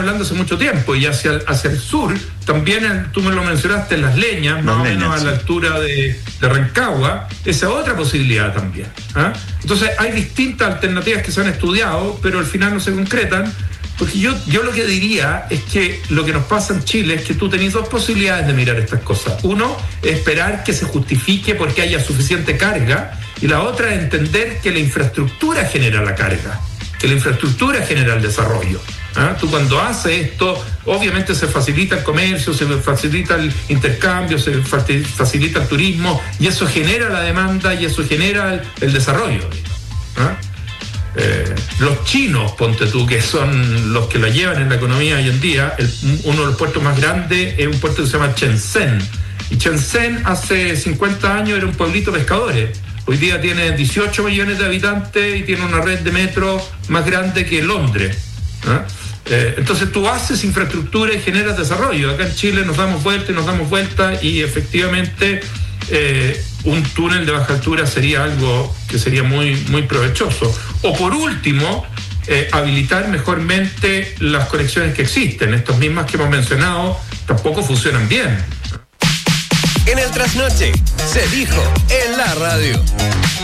hablando hace mucho tiempo, y hacia el sur, también tú me lo mencionaste, en Las Leñas, más o menos a la altura de Rancagua, esa otra posibilidad también. Entonces hay distintas alternativas que se han estudiado, pero al final no se concretan, porque yo lo que diría es que lo que nos pasa en Chile es que tú tenés dos posibilidades de mirar estas cosas. Uno, esperar que se justifique porque haya suficiente carga, y la otra es entender que la infraestructura genera la carga, que la infraestructura genera el desarrollo. Tú cuando haces esto, obviamente se facilita el comercio, se facilita el intercambio, se facilita el turismo, y eso genera la demanda y eso genera el desarrollo. Los chinos, ponte tú, que son los que la llevan en la economía hoy en día, uno de los puertos más grandes es un puerto que se llama Shenzhen. Y Shenzhen hace 50 años era un pueblito de pescadores. Hoy día tiene 18 millones de habitantes y tiene una red de metro más grande que Londres. Entonces tú haces infraestructura y generas desarrollo. Acá en Chile nos damos vuelta y efectivamente un túnel de baja altura sería algo que sería muy, muy provechoso. O por último, habilitar mejormente las conexiones que existen. Estas mismas que hemos mencionado tampoco funcionan bien. En el trasnoche se dijo en la radio.